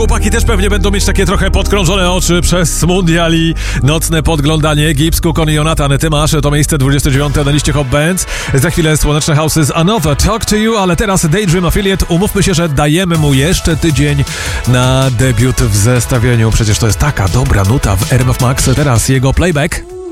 chłopaki też pewnie będą mieć takie trochę podkrążone oczy przez mundial i nocne podglądanie. Gibbs, Cook i Jonathan, ty masz to miejsce 29 na liście Hot Bands. Za chwilę Słoneczne House'y z Another Talk to You, ale teraz Daydream Affiliate. Umówmy się, że dajemy mu jeszcze tydzień na debiut w zestawieniu. Przecież to jest taka dobra nuta w RMF Max. Teraz jego playback.